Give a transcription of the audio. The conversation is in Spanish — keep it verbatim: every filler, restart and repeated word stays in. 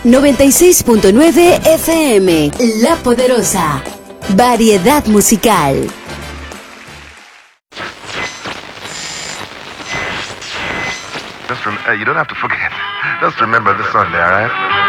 noventa y seis punto nueve F M, La Poderosa. Variedad musical. Just rem- uh, you don't have to forget. Just remember this Sunday, all right?